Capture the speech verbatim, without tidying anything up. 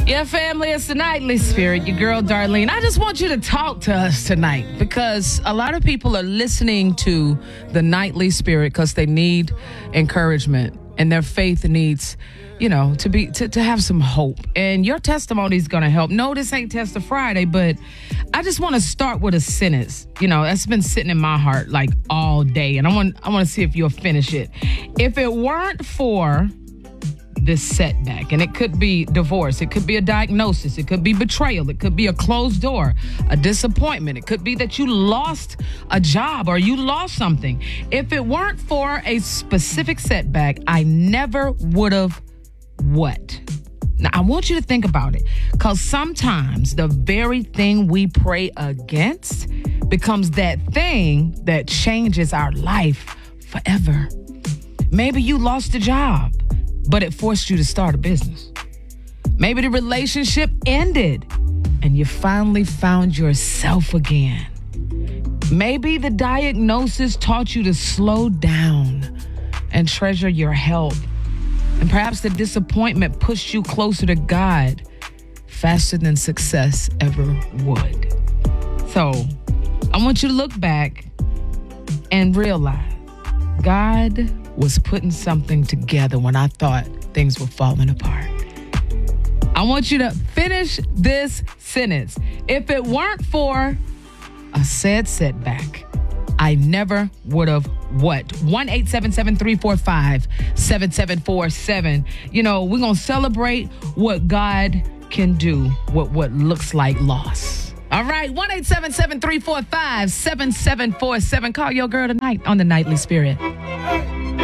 Yeah, family, it's the Nightly Spirit, your girl Darlene. I just want you to talk to us tonight because a lot of people are listening to the Nightly Spirit because they need encouragement and their faith needs, you know, to be to, to have some hope. And your testimony is going to help. No, this ain't Test of Friday, but I just want to start with a sentence. You know, that's been sitting in my heart like all day, and I want I want to see if you'll finish it. If it weren't for this setback, and it could be divorce, it could be a diagnosis, it could be betrayal, it could be a closed door, a disappointment, it could be that you lost a job or you lost something. If it weren't for a specific setback, I never would have what? Now, I want you to think about it, because sometimes the very thing we pray against becomes that thing that changes our life forever. Maybe you lost a job, but it forced you to start a business. Maybe the relationship ended and you finally found yourself again. Maybe the diagnosis taught you to slow down and treasure your health. And perhaps the disappointment pushed you closer to God faster than success ever would. So I want you to look back and realize God was putting something together when I thought things were falling apart. I want you to finish this sentence. If it weren't for a sad setback, I never would have what? one eight seven seven, three four five, seven seven four seven. You know, we're going to celebrate what God can do, what, what looks like loss. All right, one eight seven seven, three four five, seven seven four seven. Call your girl tonight on the Nightly Spirit.